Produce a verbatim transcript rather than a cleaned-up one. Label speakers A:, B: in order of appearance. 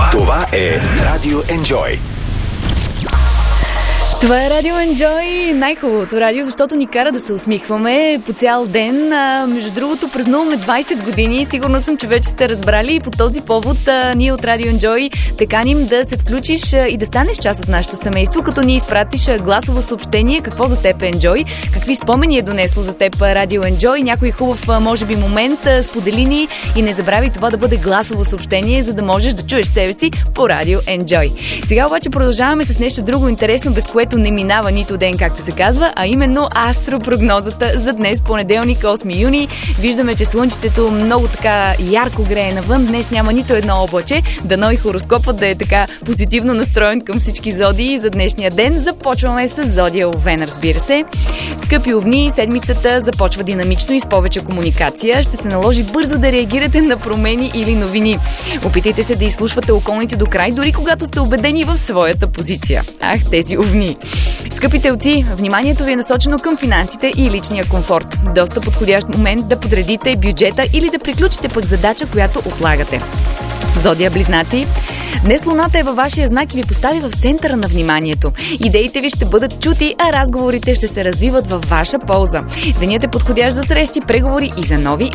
A: Това е Радио Enjoy.
B: Това е Радио Enjoy, най-хубавото радио, защото ни кара да се усмихваме по цял ден. А, между другото, празнуваме двайсет години. Сигурно съм, че вече сте разбрали и по този повод а, ние от Радио Enjoy те каним да се включиш а, и да станеш част от нашето семейство, като ни изпратиш а, гласово съобщение какво за теб е Enjoy, какви спомени е донесло за теб Радио Enjoy, някой хубав, а, може би, момент, а, сподели ни и не забрави това да бъде гласово съобщение, за да можеш да чуеш себе си по Радио Enjoy. Сега обаче продължаваме с нещо друго интересно, без което не минава нито ден, както се казва, а именно астропрогнозата за днес, понеделник, осми юни. Виждаме, че слънчицето много така ярко грее навън. Днес няма нито едно облаче. Дано и хороскопът да е така позитивно настроен към всички зодии за днешния ден. Започваме с зодия Овен, разбира се. Скъпи овни, седмицата започва динамично и с повече комуникация. Ще се наложи бързо да реагирате на промени или новини. Опитайте се да изслушвате околните до край, дори когато сте убедени в своята позиция. Ах, тези овни! Скъпи телци, вниманието ви е насочено към финансите и личния комфорт. Доста подходящ момент да подредите бюджета или да приключите пък задача, която отлагате. Зодия Близнаци. Днес луната е във вашия знак и ви постави в центъра на вниманието. Идеите ви ще бъдат чути, а разговорите ще се развиват във ваша полза. Денят е подходящ за срещи, преговори и за нови